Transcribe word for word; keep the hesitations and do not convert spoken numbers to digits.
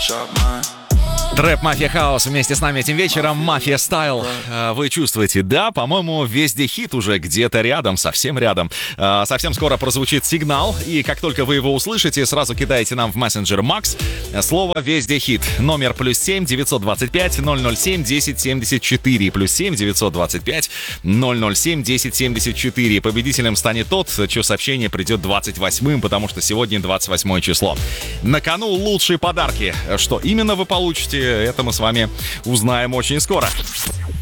Трэп Мафия Хаус вместе с нами этим вечером. Мафия Стайл. Вы чувствуете, да? По-моему, везде хит уже где-то рядом, совсем рядом. Совсем скоро прозвучит сигнал, и как только вы его услышите, сразу кидаете нам в мессенджер Макс слово «Везде хит». Номер плюс семь девятьсот двадцать пять ноль ноль семь десять семьдесят четыре. Плюс семь девятьсот двадцать пять ноль ноль семь десять семьдесят четыре. Победителем станет тот, чье сообщение придет двадцать восьмым, потому что сегодня двадцать восьмое число. На кону лучшие подарки. Что именно вы получите, это мы с вами узнаем очень скоро.